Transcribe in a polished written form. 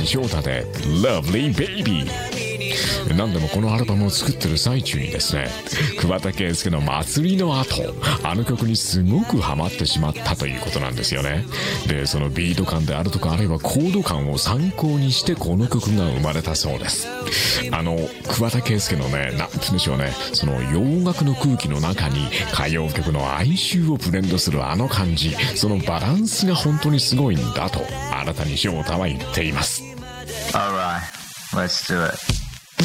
谷翔太で Lovely Baby。なんでもこのアルバムを作ってる最中にですね、桑田佳祐の祭りの後、あの曲にすごくハマってしまったということなんですよね。で、そのビート感であるとか、あるいはコード感を参考にしてこの曲が生まれたそうです。桑田佳祐のね、なんて言うんでしょうね、その洋楽の空気の中に歌謡曲の哀愁をブレンドするあの感じ、そのバランスが本当にすごいんだと新谷翔太は言っています。 Alright, let's do it.